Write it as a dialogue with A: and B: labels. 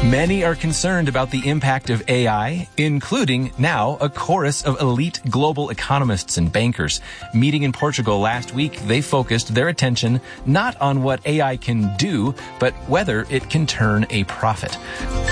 A: Many are concerned about the impact of AI, including now a chorus of elite global economists and bankers. Meeting in Portugal last week, they focused their attention not on what AI can do, but whether it can turn a profit.